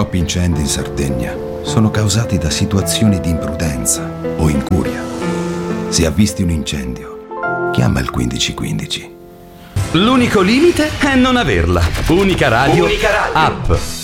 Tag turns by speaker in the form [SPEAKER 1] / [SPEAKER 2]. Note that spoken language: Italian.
[SPEAKER 1] Troppi incendi in Sardegna sono causati da situazioni di imprudenza o incuria. Se avvisti un incendio, chiama il 1515.
[SPEAKER 2] L'unico limite è non averla. Unica Radio, app.